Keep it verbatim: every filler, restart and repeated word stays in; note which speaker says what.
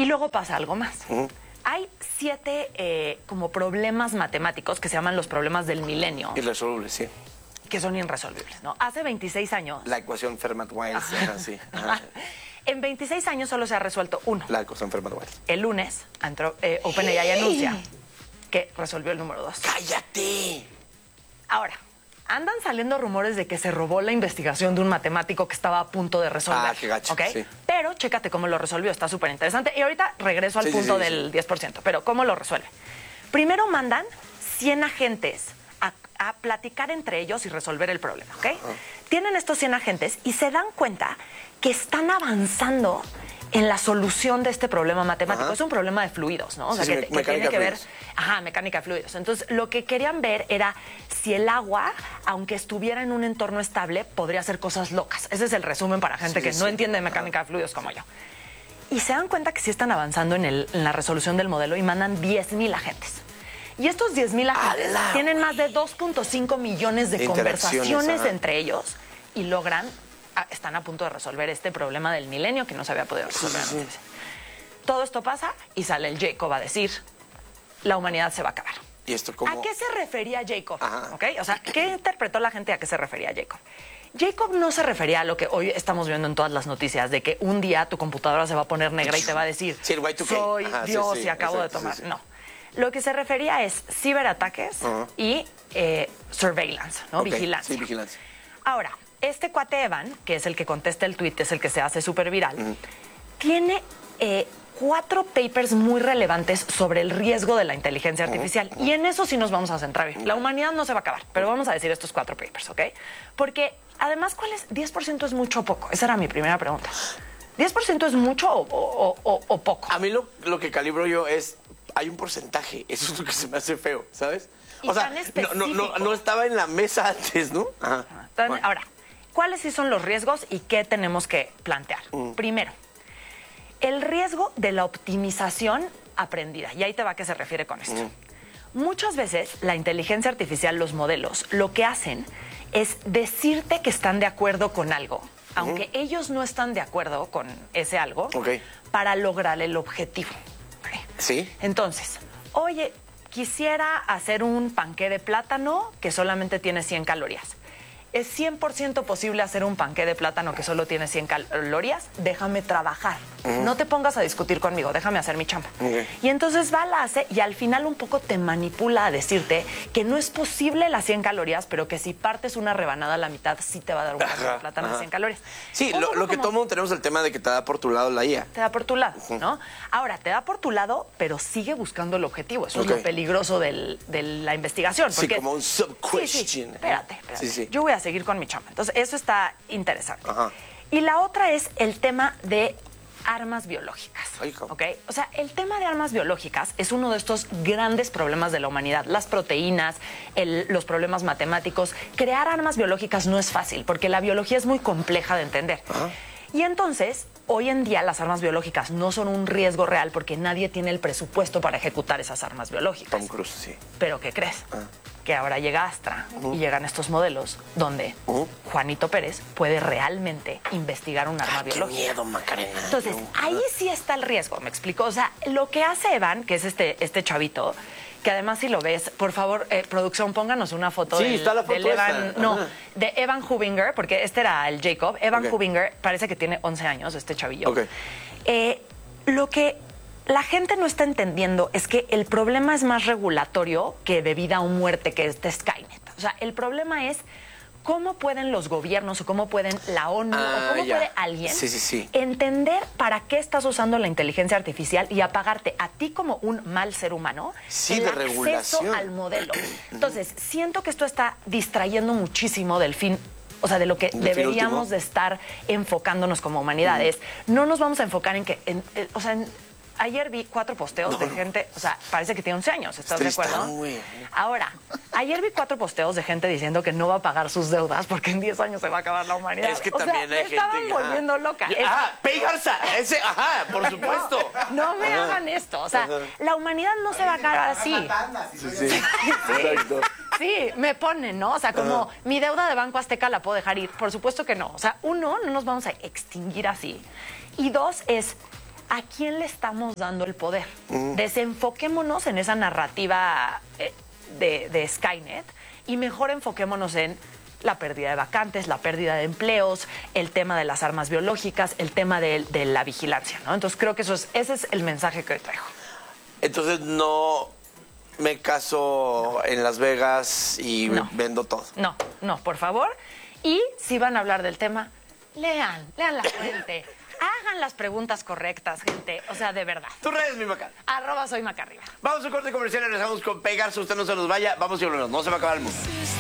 Speaker 1: Y luego pasa algo más.
Speaker 2: Uh-huh.
Speaker 1: Hay siete eh, como problemas matemáticos que se llaman los problemas del milenio.
Speaker 2: Irresolubles, sí.
Speaker 1: Que son irresolubles, ¿no? Hace veintiséis años...
Speaker 2: La ecuación Fermat-Wiles, así.
Speaker 1: En veintiséis años solo se ha resuelto uno.
Speaker 2: La ecuación Fermat-Wiles.
Speaker 1: El lunes, entró, eh, OpenAI anuncia que resolvió el número dos.
Speaker 2: ¡Cállate!
Speaker 1: Ahora, andan saliendo rumores de que se robó la investigación de un matemático que estaba a punto de resolver.
Speaker 2: Ah, qué gacho,
Speaker 1: ¿okay?
Speaker 2: sí.
Speaker 1: Pero chécate cómo lo resolvió, está súper interesante. Y ahorita regreso al
Speaker 2: sí,
Speaker 1: punto
Speaker 2: sí, sí,
Speaker 1: del
Speaker 2: sí.
Speaker 1: diez por ciento. Pero ¿cómo lo resuelve? Primero mandan cien agentes a, a platicar entre ellos y resolver el problema, ¿ok? Uh-huh. Tienen estos cien agentes y se dan cuenta que están avanzando en la solución de este problema matemático.
Speaker 2: Ajá.
Speaker 1: Es un problema de fluidos, ¿no? O sea,
Speaker 2: sí,
Speaker 1: que,
Speaker 2: sí,
Speaker 1: que tiene que ver...
Speaker 2: fluidos.
Speaker 1: Ajá, mecánica de fluidos. Entonces, lo que querían ver era si el agua, aunque estuviera en un entorno estable, podría hacer cosas locas. Ese es el resumen para gente
Speaker 2: sí,
Speaker 1: que
Speaker 2: sí.
Speaker 1: no entiende de mecánica de fluidos como yo. Y se dan cuenta que sí están avanzando en, el, en la resolución del modelo y mandan diez mil agentes. Y estos diez mil agentes
Speaker 2: ¡Ala!
Speaker 1: tienen más de dos punto cinco millones de conversaciones
Speaker 2: ajá.
Speaker 1: entre ellos y logran, están a punto de resolver este problema del milenio que no se había podido resolver
Speaker 2: sí, sí.
Speaker 1: antes. Todo esto pasa y sale el Jacob a decir, la humanidad se va a acabar.
Speaker 2: ¿Y esto cómo?
Speaker 1: ¿A qué se refería Jacob?
Speaker 2: Ajá.
Speaker 1: ¿Okay? O sea, ¿qué interpretó la gente a qué se refería Jacob? Jacob no se refería a lo que hoy estamos viendo en todas las noticias, de que un día tu computadora se va a poner negra y te va a decir,
Speaker 2: sí, el Y dos K.
Speaker 1: soy
Speaker 2: Ajá,
Speaker 1: Dios
Speaker 2: sí, sí,
Speaker 1: y acabo
Speaker 2: exacto,
Speaker 1: de tomar.
Speaker 2: sí, sí.
Speaker 1: No. Lo que se refería es ciberataques
Speaker 2: Uh-huh.
Speaker 1: y eh, surveillance, ¿no?
Speaker 2: Okay,
Speaker 1: Vigilancia.
Speaker 2: Sí, vigilancia.
Speaker 1: Ahora, este cuate Evan, que es el que contesta el tweet, es el que se hace súper viral, uh-huh. tiene eh, cuatro papers muy relevantes sobre el riesgo de la inteligencia artificial. Uh-huh. Y en eso sí nos vamos a centrar bien. La humanidad no se va a acabar, pero vamos a decir estos cuatro papers, ¿ok? Porque, además, ¿cuál es? ¿diez por ciento es mucho o poco? Esa era mi primera pregunta. ¿diez por ciento es mucho o, o, o, o poco?
Speaker 2: A mí lo, lo que calibro yo es, hay un porcentaje, eso es lo que se me hace feo, ¿sabes?
Speaker 1: Y
Speaker 2: o sea,
Speaker 1: tan
Speaker 2: no, no, no, no estaba en la mesa antes, ¿no? Ajá.
Speaker 1: Entonces,
Speaker 2: Bueno.
Speaker 1: ahora, ¿cuáles sí son los riesgos y qué tenemos que plantear? Mm. Primero, el riesgo de la optimización aprendida. Y ahí te va a qué se refiere con esto. Mm. Muchas veces la inteligencia artificial, los modelos, lo que hacen es decirte que están de acuerdo con algo, mm. aunque ellos no están de acuerdo con ese algo,
Speaker 2: okay.
Speaker 1: para lograr el objetivo. ¿Okay?
Speaker 2: Sí.
Speaker 1: Entonces, oye, quisiera hacer un panqué de plátano que solamente tiene cien calorías. ¿Es cien por ciento posible hacer un panqué de plátano que solo tiene cien calorías? Déjame trabajar. Uh-huh. No te pongas a discutir conmigo, déjame hacer mi chamba. Okay. Y entonces va, la hace y al final un poco te manipula a decirte que no es posible las cien calorías, pero que si partes una rebanada a la mitad sí te va a dar un panqué de plátano de cien calorías.
Speaker 2: Sí, lo, lo que todo mundo tenemos el tema de que te da por tu lado la I A.
Speaker 1: Te da por tu lado, uh-huh. ¿no? Ahora, te da por tu lado, pero sigue buscando el objetivo. Eso okay. es lo peligroso del, de la investigación. Porque,
Speaker 2: sí, como un sub-question.
Speaker 1: Sí, sí, espérate, espérate.
Speaker 2: Sí, sí.
Speaker 1: Yo voy a seguir con mi chamba. Entonces, eso está interesante.
Speaker 2: Ajá.
Speaker 1: Y la otra es el tema de armas biológicas.
Speaker 2: Ay,
Speaker 1: ¿Okay? O sea, el tema de armas biológicas es uno de estos grandes problemas de la humanidad. Las proteínas, el, los problemas matemáticos. Crear armas biológicas no es fácil porque la biología es muy compleja de entender. Ajá. Y entonces, hoy en día las armas biológicas no son un riesgo real porque nadie tiene el presupuesto para ejecutar esas armas biológicas.
Speaker 2: Tom Cruise, sí.
Speaker 1: ¿Pero qué crees? Ah. Que ahora llega Astra uh-huh. y llegan estos modelos donde uh-huh. Juanito Pérez puede realmente investigar un arma
Speaker 2: Ay,
Speaker 1: biológica.
Speaker 2: ¡Qué miedo, Macarena!
Speaker 1: Entonces,
Speaker 2: no.
Speaker 1: ahí sí está el riesgo, ¿me explico? O sea, lo que hace Evan, que es este, este chavito, que además si lo ves, por favor, eh, producción, pónganos una foto,
Speaker 2: sí,
Speaker 1: del,
Speaker 2: está la foto
Speaker 1: del Evan,
Speaker 2: esta.
Speaker 1: no,
Speaker 2: Ajá.
Speaker 1: de Evan Hubinger, porque este era el Jacob. Evan
Speaker 2: okay.
Speaker 1: Hubinger parece que tiene once años, este chavillo.
Speaker 2: Okay.
Speaker 1: Eh, lo que la gente no está entendiendo es que el problema es más regulatorio que de vida o muerte, que es de Skynet. O sea, el problema es cómo pueden los gobiernos o cómo pueden la ONU
Speaker 2: ah,
Speaker 1: o cómo
Speaker 2: ya.
Speaker 1: puede alguien
Speaker 2: sí, sí, sí.
Speaker 1: entender para qué estás usando la inteligencia artificial y apagarte a ti como un mal ser humano
Speaker 2: sí,
Speaker 1: el
Speaker 2: de
Speaker 1: acceso
Speaker 2: regulación.
Speaker 1: al modelo. Entonces, siento que esto está distrayendo muchísimo del fin. O sea, de lo que
Speaker 2: ¿De
Speaker 1: deberíamos de estar enfocándonos como humanidades. Mm. No nos vamos a enfocar en que, en, en, o sea, en, ayer vi cuatro posteos no, de gente, o sea, parece que tiene once años, ¿estás de acuerdo?
Speaker 2: Muy...
Speaker 1: Ahora, ayer vi cuatro posteos de gente diciendo que no va a pagar sus deudas porque en diez años se va a acabar la humanidad.
Speaker 2: Es que
Speaker 1: o
Speaker 2: también
Speaker 1: sea,
Speaker 2: hay
Speaker 1: me
Speaker 2: gente
Speaker 1: estaban
Speaker 2: que...
Speaker 1: volviendo
Speaker 2: ah,
Speaker 1: loca.
Speaker 2: Ah, Pei Garza, ese, ajá, por supuesto.
Speaker 1: No, no me ajá. hagan esto, o sea, ajá. la humanidad no se va a acabar así.
Speaker 2: Sí, sí, sí.
Speaker 1: Exacto. Sí, me ponen, ¿no? O sea, como uh-huh. mi deuda de Banco Azteca la puedo dejar ir. Por supuesto que no. O sea, uno, no nos vamos a extinguir así. Y dos, es ¿a quién le estamos dando el poder? Mm. Desenfoquémonos en esa narrativa eh, de, de Skynet y mejor enfoquémonos en la pérdida de vacantes, la pérdida de empleos, el tema de las armas biológicas, el tema de, de la vigilancia, ¿no? Entonces creo que eso es, ese es el mensaje que hoy traigo.
Speaker 2: Entonces no me caso en Las Vegas y
Speaker 1: no.
Speaker 2: vendo todo.
Speaker 1: No, no, por favor. Y si van a hablar del tema, lean, lean la fuente. Hagan las preguntas correctas, gente. O sea, de verdad.
Speaker 2: Tus redes, mi Maca.
Speaker 1: Arroba soy Maca Rivera.
Speaker 2: Vamos a un corte comercial y regresamos con Pegarse. Usted no se nos vaya. Vamos y volvemos. No se va a acabar el mundo.